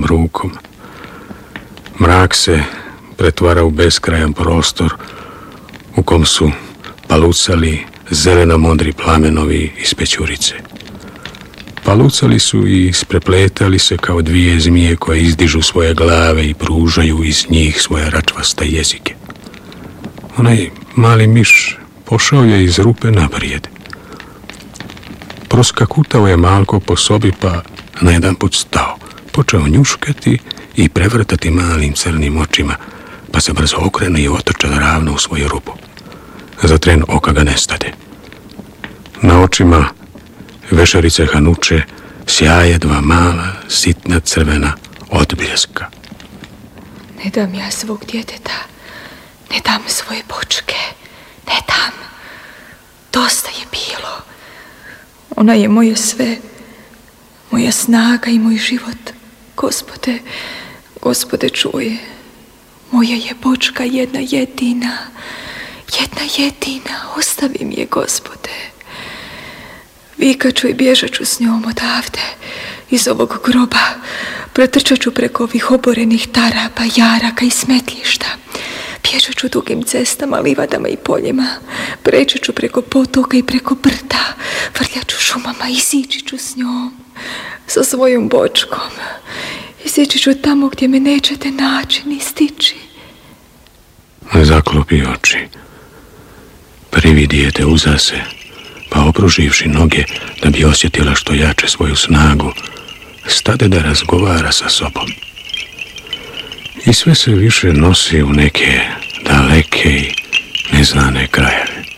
rukom. Mrak se pretvara u beskrajan prostor u kom su palucali zeleno-modri plamenovi iz pećurice. Palucali su i isprepletali se kao dvije zmije koje izdižu svoje glave i pružaju iz njih svoje račvaste jezike. Onaj mali miš pošao je iz rupe naprijed. Proskakutao je malko po sobi, pa na jedan put stao. Počeo njuškati i prevrtati malim crnim očima, pa se brzo okrene i otrča ravno u svoju rupu. Za tren oka ga nestade. Na očima vešerice Hanuče sjaje dva mala, sitna crvena odbljeska. Ne dam ja svog djeteta, ne dam svoje počke, ne dam. Dosta je bilo. Ona je moje sve, moja snaga i moj život. Gospode čuje, moja je počka jedna jedina, ostavi mi je, Gospode. Vikat ću i bježat ću s njom odavde, iz ovog groba, pretrčat ću preko ovih oborenih tarapa, jaraka i smetljišta. Bježat ću dugim cestama, livadama i poljima, preći ću preko potoka i preko brda, vrljat ću šumama, izići ću s njom, sa svojom bočkom. Izići ću tamo gdje me nećete naći ni stići. Zaklopi oči. Prividi je te uza se, pa opruživši noge da bi osjetila što jače svoju snagu, stade da razgovara sa sobom. I sve se više nosi u neke daleke i neznane krajeve.